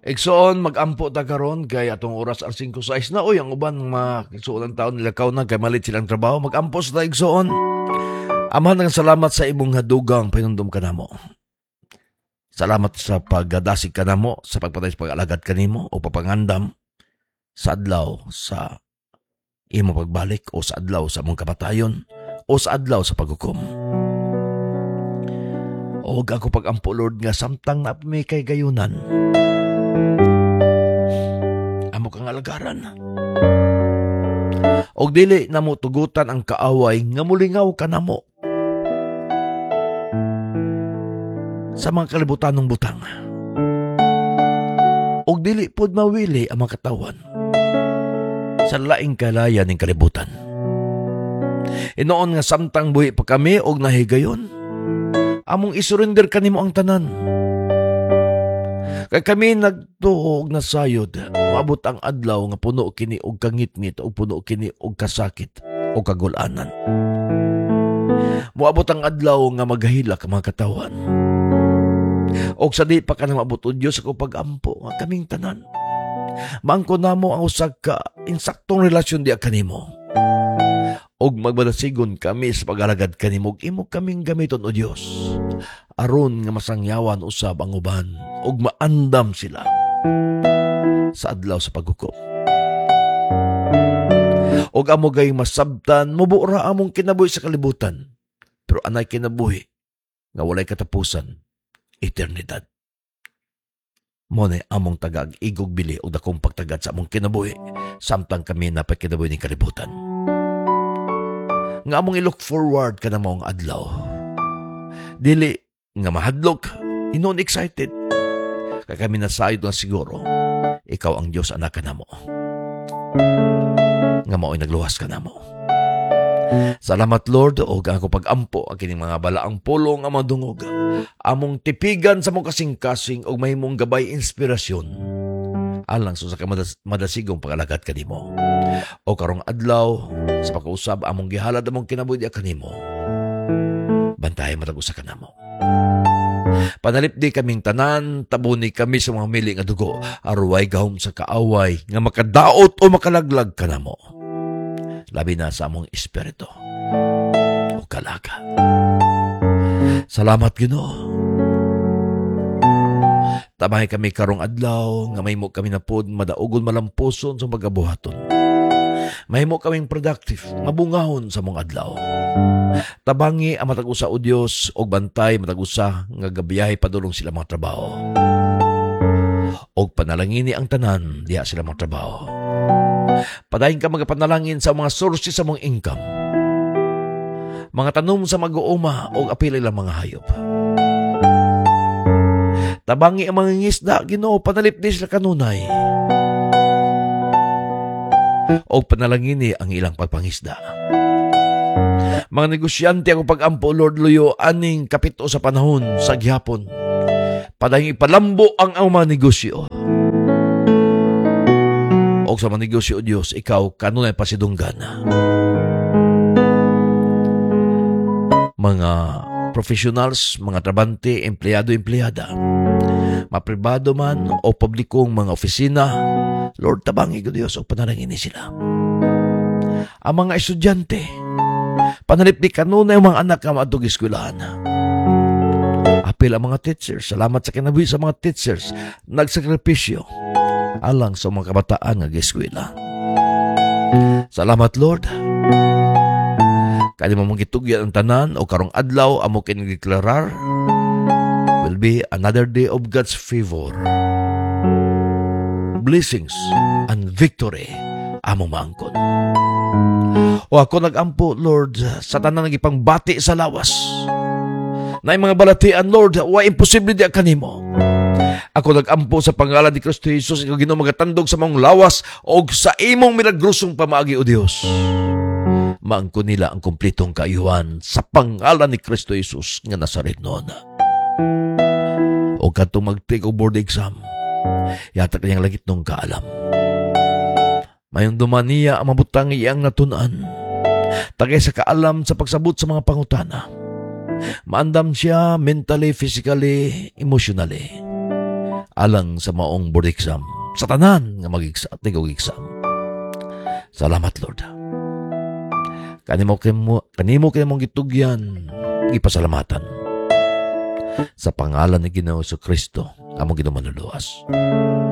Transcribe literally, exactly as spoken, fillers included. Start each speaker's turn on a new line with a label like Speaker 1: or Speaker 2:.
Speaker 1: Igsoon, mag-ampo ta karon kay atong oras ang singko sais na. Uy, ang uban ng mga igsoon ang taon nila kaw na kay malit silang trabaho. Mag-ampo sa ta igsoon. Amahan ng salamat sa imong hadugang pinundom ka namo. Salamat sa pagdasig ka namo, sa pagpatay sa pag-alagad kanimo o papangandam sa adlaw sa imo pagbalik o sa adlaw sa mong kamatayon o sa adlaw sa paghukom. O ako pag-ampo, Lord, nga samtang na may kay gayunan. Amo kang alagaran. Og dili na mo tugutan ang kaaway nga mulingaw ka namo sa mga kalibutan ng butang. Og dili pod mawili ang mga katawan sa laing kalaya ng kalibutan. Inoon nga samtang buhi pa kami og nahigayon, among isurrender kanimo ang tanan. Kay kami nagtuog na sayod, maabot ang adlaw nga puno kini og kangitngit o puno kini og kasakit o kagulanan. Moabot ang adlaw nga maghilak ang mga katawan. Og sa di pa ka na maabot o Diyos ako pag-ampo nga kaming tanan. Maangko namo ang usag ka insaktong relasyon di kanimo. Og magmadasigon kami sa pag-alagad kanimo, imo kaming gamiton o Dios. Aron nga masangyawan usab ang uban og maandam sila sa adlaw sa paghukom. Og amo gay masabtan, mubura among kinabuhi sa kalibutan. Pero anay kinabuhi nga walay katapusan, eternidad. Mo na among tagag igog bili o dakong pagtagad sa among kinabuhi samtang kami napay kinabuhi ni kalibutan. Nga among i-look forward ka na maong adlaw. Dili nga mahadlok, inon excited. Kaya kami nasayod na siguro, ikaw ang Diyos anak ka na mo. Nga mao'y nagluwas ka na mo. Salamat Lord, o ako pag-ampo ang kining mga balaang pulong ang madungog. Among tipigan sa mong kasing-kasing o may mong gabay inspirasyon. Alang so sa kamadas- madasigong pag-alagad kanimo. O karong adlaw, sa pag-usab among gihalad among kinabuhi di kanimo. Bantayan matag-usa ka namo. Panalipdi kaming tanan, tabuni kami sa mga mili nga dugo, arway gahom sa kaaway nga makadaot o makalaglag ka namo. Labi na sa among espiritu o kalaga. Salamat Ginoo. Tamay kami karong adlaw, nga mahimo kami na pod madaugon malampuson sa magabuhaton. Mahimo kaming productive, mabungahon sa mong adlaw. Tabangi ang matag-usa o Dios og bantay matag-usa nga gabiyahe padulong sila mga trabaho. Og panalangini ang tanan diha sila mga trabaho. Padayon ka magapanalangin sa mga sources sa mong income. Mga tanom sa mag-uuma og apil ilang mga hayop. Tabangi ang mga ngisda, Ginoo, panalipdi sila kanunay. O panalangini ang ilang pagpangisda. Mga negosyante ako pag-ampo, Lord, luyo aning kapito sa panahon sa gihapon. Padayong ipalambo ang ang mga negosyo. O sa mga negosyo, Diyos, ikaw kanunay pasidunggan. Mga professionals, mga trabante, empleyado-empleyada, mapribado man o publikong mga opisina, Lord, tabangi ko Diyos o panalangin sila. Ang mga estudyante, panalipdi kanunay ang mga anak na maadtog eskwelahan. Apil ang mga teachers, salamat sa kinabuhi sa mga teachers, nagsakripisyo, alang sa mga kabataan ng eskwela. Salamat, Lord. Kaya mo mong gitugyan ang tanan o karong adlaw amo kinigdeklarar will be another day of God's favor, blessings and victory amo maangkon. O ako nagampo, Lord, sa tanan ng ipangbati sa lawas na mga balatian, Lord, wa imposible di kanimo. Ako nagampo sa pangalan ni Kristo Jesus, ikaw Ginoo magatandog sa mong lawas o sa imong milagrosong pamaagi o Dios. Maangko nila ang kumpletong kaayuhan sa pangalan ni Kristo Jesus nga Nazaretnon. O katong mag-take o board exam, yata kanyang langit nung kaalam. Mayong dumaniya ang mabutang iyang natunan, tagay sa kaalam sa pagsabot sa mga pangutana. Maandam siya mentally, physically, emotionally. alang sa maong board exam, sa tanan nga mag-exam, exam. Salamat, Lord. Kanimo kimo, kanimo kay mong gitugyan, ipasalamatan. Sa pangalan ni Ginoo Kristo, among Ginoo manuluwas.